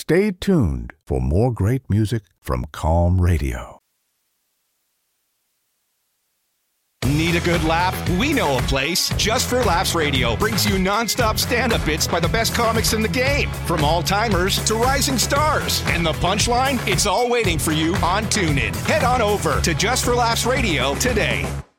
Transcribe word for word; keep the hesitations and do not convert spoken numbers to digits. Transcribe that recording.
Stay tuned for more great music from Calm Radio. Need a good laugh? We know a place. Just for Laughs Radio brings you nonstop stand-up bits by the best comics in the game, from all-timers to rising stars. And the punchline? It's all waiting for you on TuneIn. Head on over to Just for Laughs Radio today.